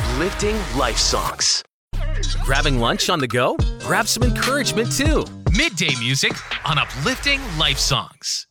uplifting life songs. Grabbing lunch on the go? Grab some encouragement too. Midday music on Uplifting Life Songs.